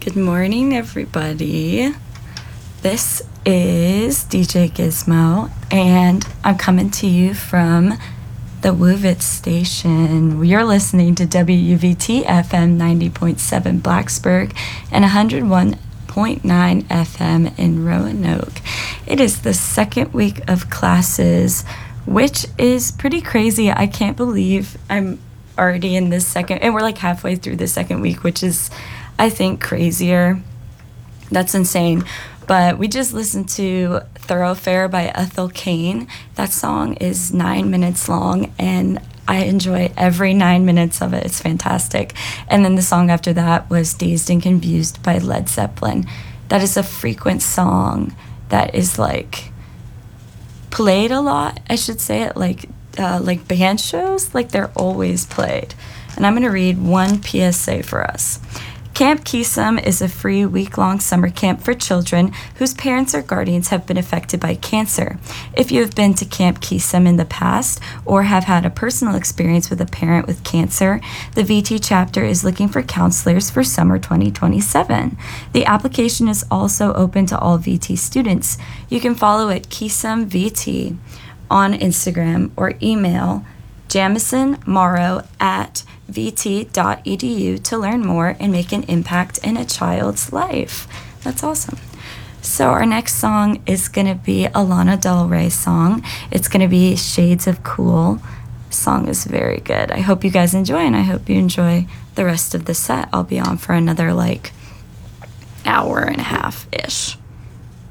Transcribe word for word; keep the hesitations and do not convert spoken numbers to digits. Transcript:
Good morning, everybody. This is D J Gizmo, and I'm coming to you from the Woovitz station. You're listening to W U V T F M ninety point seven Blacksburg and one oh one point nine F M in Roanoke. It is the second week of classes, which is pretty crazy. I can't believe I'm already in this second, and we're like halfway through the second week, which is, I think, crazier. That's insane. But we just listened to Thoroughfare by Ethel Cain. That song is nine minutes long, and I enjoy every nine minutes of it. It's fantastic. And then the song after that was Dazed and Confused by Led Zeppelin. That is a frequent song that is like played a lot, I should say it, like uh, like band shows, like they're always played. And I'm going to read one P S A for us. Camp Keesum is a free week-long summer camp for children whose parents or guardians have been affected by cancer. If you have been to Camp Keesum in the past or have had a personal experience with a parent with cancer, the V T chapter is looking for counselors for summer twenty twenty-seven. The application is also open to all V T students. You can follow at Keesum V T on Instagram or email Jamison Morrow at v t dot e d u to learn more and make an impact in a child's life. That's awesome. So our next song is going to be a Lana Del Rey song. It's going to be Shades of Cool. The song is very good. I hope you guys enjoy, and I hope you enjoy the rest of the set. I'll be on for another like hour and a half-ish.